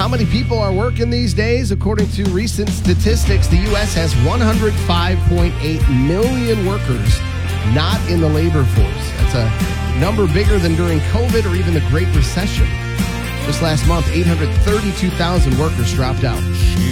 many people are working these days? According to recent statistics, the U.S. has 105.8 million workers not in the labor force. That's a number bigger than during COVID or even the Great Recession. Just last month, 832,000 workers dropped out.